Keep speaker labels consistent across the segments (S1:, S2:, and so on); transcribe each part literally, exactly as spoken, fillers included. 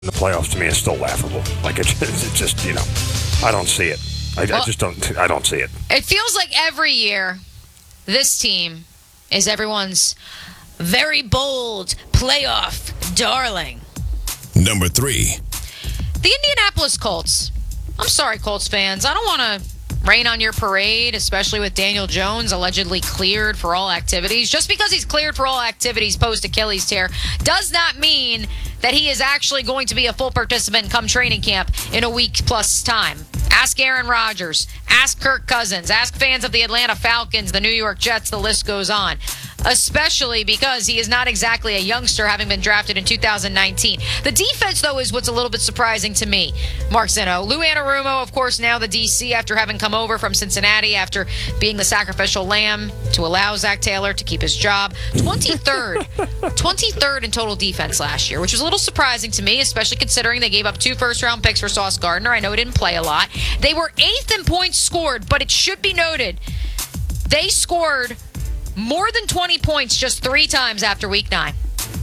S1: the playoffs to me is still laughable. Like it's just, it's just you know, I don't see it. I, well, I just don't. I don't see it.
S2: It feels like every year, this team is everyone's very bold playoff darling.
S3: Number three,
S2: the Indianapolis Colts. I'm sorry, Colts fans. I don't want to rain on your parade, especially with Daniel Jones allegedly cleared for all activities. Just because he's cleared for all activities post-Achilles tear does not mean that he is actually going to be a full participant come training camp in a week plus time. Ask Aaron Rodgers. Ask Kirk Cousins. Ask fans of the Atlanta Falcons, the New York Jets. The list goes on. Especially because he is not exactly a youngster, having been drafted in two thousand nineteen. The defense, though, is what's a little bit surprising to me, Mark Zinno. Lou Anarumo, of course, now the D C after having come over from Cincinnati after being the sacrificial lamb to allow Zach Taylor to keep his job. twenty-third. twenty-third in total defense last year, which was a little surprising to me, especially considering they gave up two first-round picks for Sauce Gardner. I know he didn't play a lot. They were eighth in points scored, but it should be noted, they scored more than twenty points just three times after week nine.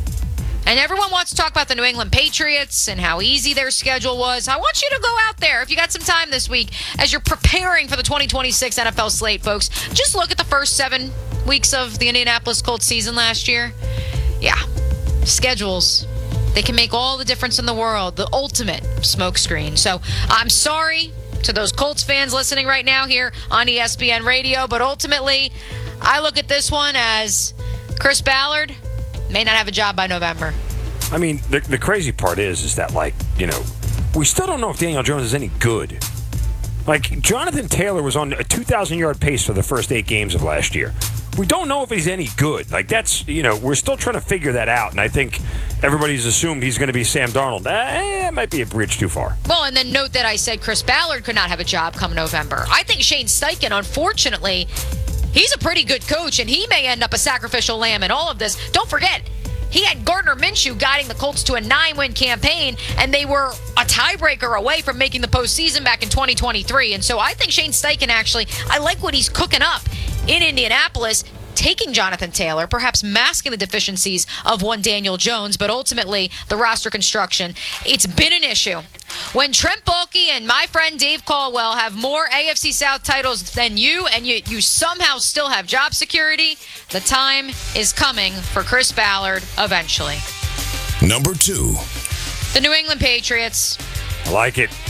S2: And everyone wants to talk about the New England Patriots and how easy their schedule was. I want you to go out there, if you got some time this week, as you're preparing for the twenty twenty-six N F L slate, folks. Just look at the first seven weeks of the Indianapolis Colts season last year. Yeah, schedules, they can make all the difference in the world. The ultimate smokescreen. So I'm sorry to those Colts fans listening right now here on E S P N Radio, but ultimately, I look at this one as Chris Ballard may not have a job by November.
S1: I mean, the, the crazy part is, is that, like, you know, we still don't know if Daniel Jones is any good. Like, Jonathan Taylor was on a two thousand yard pace for the first eight games of last year. We don't know if he's any good. Like, that's, you know, we're still trying to figure that out. And I think everybody's assumed he's going to be Sam Darnold. Eh, it might be a bridge too far.
S2: Well, and then note that I said Chris Ballard could not have a job come November. I think Shane Steichen, unfortunately, he's a pretty good coach, and he may end up a sacrificial lamb in all of this. Don't forget, he had Gardner Minshew guiding the Colts to a nine-win campaign, and they were a tiebreaker away from making the postseason back in twenty twenty-three. And so I think Shane Steichen actually, I like what he's cooking up in Indianapolis, taking Jonathan Taylor, perhaps masking the deficiencies of one Daniel Jones, but ultimately the roster construction, it's been an issue. When Trent Baalke and my friend Dave Caldwell have more A F C South titles than you, and you, you somehow still have job security, the time is coming for Chris Ballard eventually.
S3: Number two.
S2: The New England Patriots.
S1: I like it.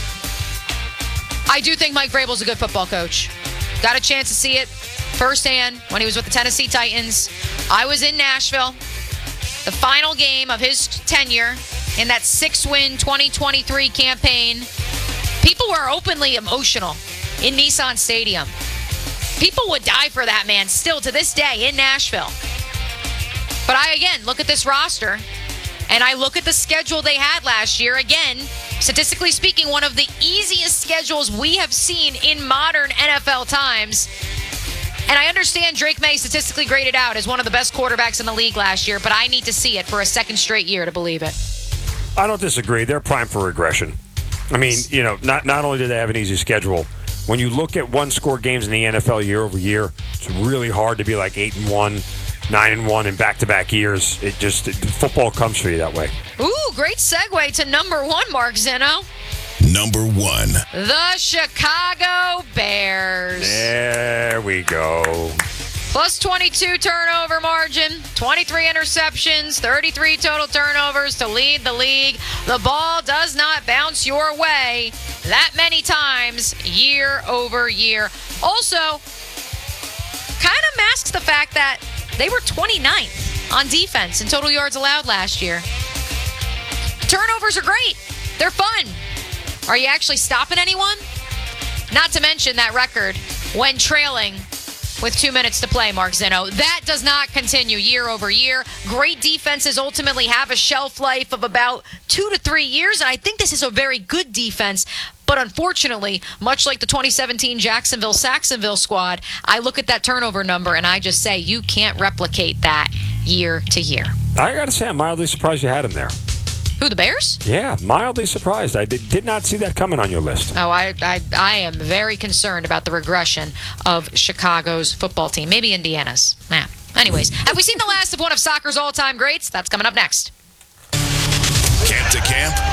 S2: I do think Mike Vrabel's a good football coach. Got a chance to see it firsthand when he was with the Tennessee Titans. I was in Nashville, the final game of his tenure in that six-win twenty twenty-three campaign. People were openly emotional in Nissan Stadium. People would die for that man still to this day in Nashville. But I, again, look at this roster, and I look at the schedule they had last year. Again, statistically speaking, one of the easiest schedules we have seen in modern N F L times. And I understand Drake May statistically graded out as one of the best quarterbacks in the league last year, but I need to see it for a second straight year to believe it.
S1: I don't disagree. They're primed for regression. I mean, you know, not not only do they have an easy schedule, when you look at one-score games in the N F L year over year, it's really hard to be like eight and one, nine and one in back-to-back years. It just it, football comes for you that way.
S2: Ooh, great segue to number one, Mark Zinno.
S3: Number one.
S2: The Chicago Bears.
S1: There we go.
S2: Plus twenty-two turnover margin, twenty-three interceptions, thirty-three total turnovers to lead the league. The ball does not bounce your way that many times year over year. Also, kind of masks the fact that they were twenty-ninth on defense in total yards allowed last year. Turnovers are great. They're fun. Are you actually stopping anyone? Not to mention that record when trailing with two minutes to play, Mark Zinno. That does not continue year over year. Great defenses ultimately have a shelf life of about two to three years, and I think this is a very good defense. But unfortunately, much like the twenty seventeen Jacksonville-Saxonville squad, I look at that turnover number and I just say you can't replicate that year to year.
S1: I got to say, I'm mildly surprised you had him there.
S2: Who, the Bears?
S1: Yeah, mildly surprised. I did, did not see that coming on your list.
S2: Oh, I, I I am very concerned about the regression of Chicago's football team. Maybe Indiana's. Nah. Anyways, have we seen the last of one of soccer's all-time greats? That's coming up next.
S3: Camp to camp. Camp